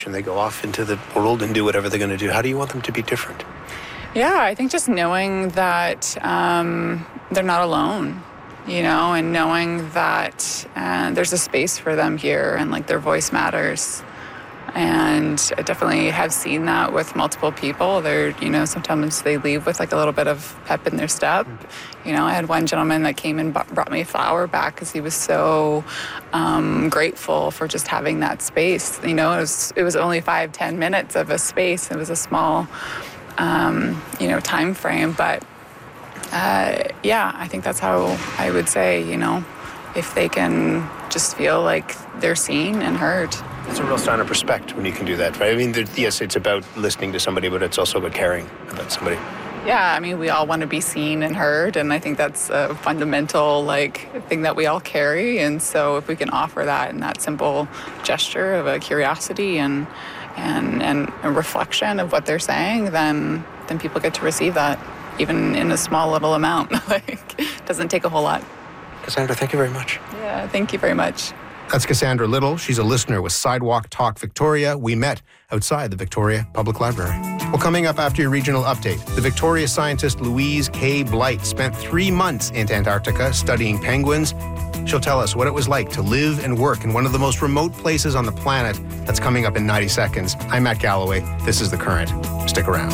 and they go off into the world and do whatever they're going to do. How do you want them to be different? Yeah, I think just knowing that they're not alone, and knowing that there's a space for them here and like their voice matters. And I definitely have seen that with multiple people. They're, sometimes they leave with like a little bit of pep in their step. I had one gentleman that came and brought me a flower back because he was so grateful for just having that space. It was only 5-10 minutes of a space. It was a small, time frame. But I think that's how I would say, if they can just feel like they're seen and heard. It's a real sign of respect when you can do that, right? I mean, yes, it's about listening to somebody, but it's also about caring about somebody. Yeah, I mean, we all want to be seen and heard, and I think that's a fundamental, thing that we all carry. And so if we can offer that in that simple gesture of a curiosity and a reflection of what they're saying, then people get to receive that, even in a small little amount. It doesn't take a whole lot. Cassandra, thank you very much. Yeah, thank you very much. That's Cassandra Little. She's a listener with Sidewalk Talk Victoria. We met outside the Victoria Public Library. Well, coming up after your regional update, the Victoria scientist Louise K. Blight spent 3 months in Antarctica studying penguins. She'll tell us what it was like to live and work in one of the most remote places on the planet. That's coming up in 90 seconds. I'm Matt Galloway. This is The Current. Stick around.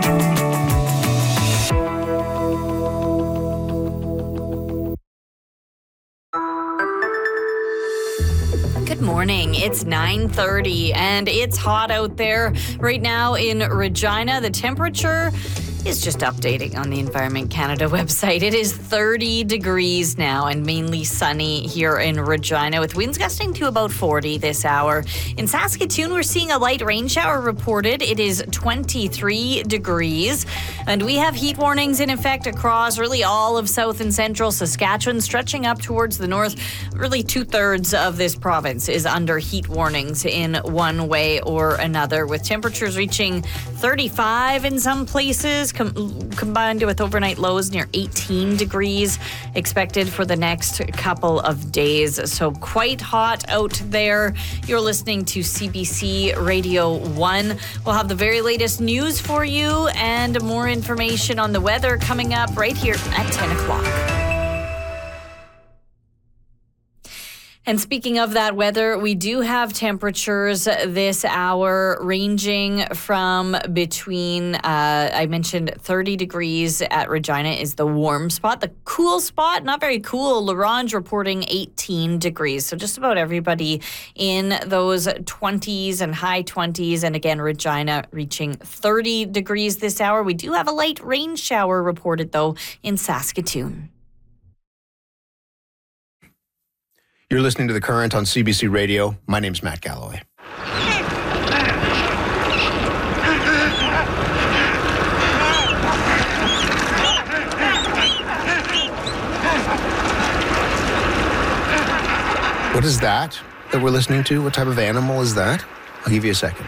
Good morning. It's 9:30 and it's hot out there right now in Regina. The temperature is just updating on the Environment Canada website. It is 30 degrees now and mainly sunny here in Regina with winds gusting to about 40 this hour. In Saskatoon, we're seeing a light rain shower reported. It is 23 degrees and we have heat warnings in effect across really all of south and central Saskatchewan, stretching up towards the north. Really 2/3 of this province is under heat warnings in one way or another, with temperatures reaching 35 in some places, combined with overnight lows near 18 degrees expected for the next couple of days. So quite hot out there. You're listening to CBC Radio 1. We'll have the very latest news for you and more information on the weather coming up right here at 10 o'clock. And speaking of that weather, we do have temperatures this hour ranging from between, I mentioned 30 degrees at Regina is the warm spot. The cool spot, not very cool, La Ronge reporting 18 degrees. So just about everybody in those 20s and high 20s. And again, Regina reaching 30 degrees this hour. We do have a light rain shower reported, though, in Saskatoon. You're listening to The Current on CBC Radio. My name's Matt Galloway. What is that we're listening to? What type of animal is that? I'll give you a second.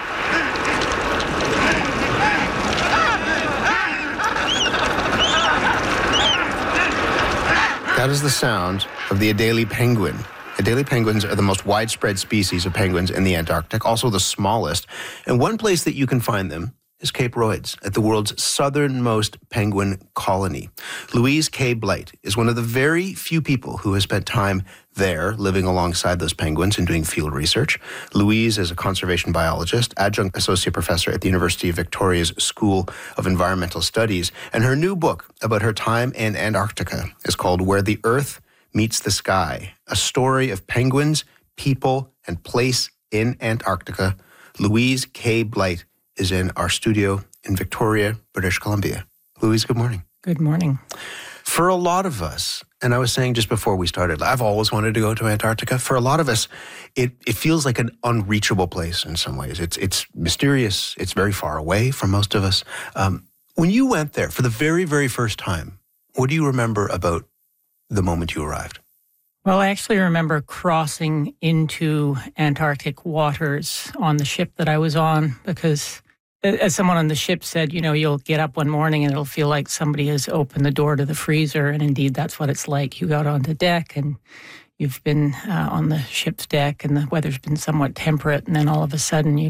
That is the sound of the Adelie penguin. Adelie penguins are the most widespread species of penguins in the Antarctic, also the smallest. And one place that you can find them is Cape Royds, at the world's southernmost penguin colony. Louise K. Blight is one of the very few people who has spent time there living alongside those penguins and doing field research. Louise is a conservation biologist, adjunct associate professor at the University of Victoria's School of Environmental Studies, and her new book about her time in Antarctica is called Where the Earth Meets the Sky, a story of penguins, people, and place in Antarctica. Louise K. Blight is in our studio in Victoria, British Columbia. Louise, good morning. Good morning. For a lot of us, and I was saying just before we started, I've always wanted to go to Antarctica. For a lot of us, it feels like an unreachable place in some ways. It's mysterious. It's very far away from most of us. When you went there for the very, very first time, what do you remember about the moment you arrived? Well, I actually remember crossing into Antarctic waters on the ship that I was on because, as someone on the ship said, you'll get up one morning and it'll feel like somebody has opened the door to the freezer. And indeed, that's what it's like. You got on the deck and you've been on the ship's deck and the weather's been somewhat temperate. And then all of a sudden you